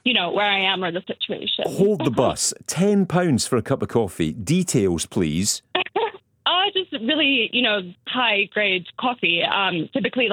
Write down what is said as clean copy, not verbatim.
where I am or the situation. Hold the bus. £10 for a cup of coffee. Details, please. Just really, high grade coffee. Typically